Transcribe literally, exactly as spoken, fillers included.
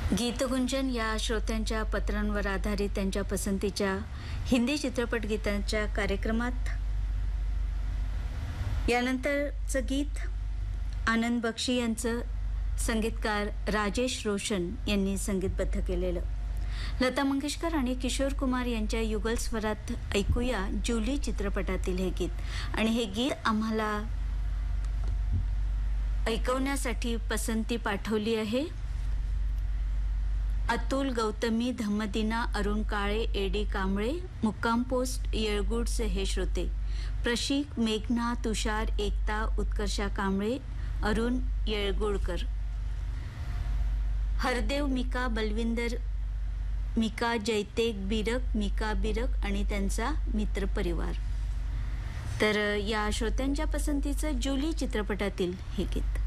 गीतगुंजन या श्रोत्यांच्या पत्रांवर आधारित त्यांच्या पसंतीच्या हिंदी चित्रपट गीतांच्या कार्यक्रमात यानंतरचं गीत आनंद बक्षी यांचं संगीतकार राजेश रोशन यांनी संगीतबद्ध केलेलं. लता मंगेशकर आणि किशोर कुमार यांच्या युगल स्वरात ऐकूया जुली चित्रपटातील हे गीत. आणि हे गीत आम्हाला ऐकवण्यासाठी पसंती पाठवली आहे अतुल गौतमी, धम्मदिना, अरुण काळे, एडी कांबळे, मुक्काम पोस्ट येळगुडचे हे श्रोते. प्रशिक, मेघना, तुषार, एकता, उत्कर्षा कांबळे, अरुण येळगुडकर, हरदेव, मिका, बलविंदर, मिका, जयतेक बिरक, मिका बिरक आणि त्यांचा मित्र परिवार. तर या श्रोत्यांच्या पसंतीचं जुली चित्रपटातील हे गीत.